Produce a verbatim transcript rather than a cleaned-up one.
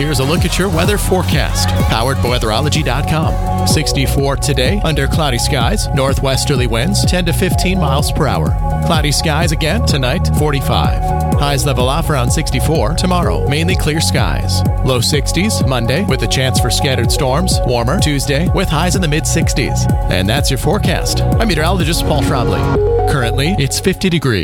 here's a look at your weather forecast. Powered by weatherology dot com. sixty-four today, under cloudy skies, northwesterly winds ten to fifteen miles per hour. Cloudy skies again tonight, forty-five. Highs level off around sixty-four. Tomorrow, mainly clear skies. Low sixties Monday with a chance for scattered storms. Warmer Tuesday with highs in the mid sixties. And that's your forecast. I'm meteorologist Paul Trombley. Currently, it's fifty degrees.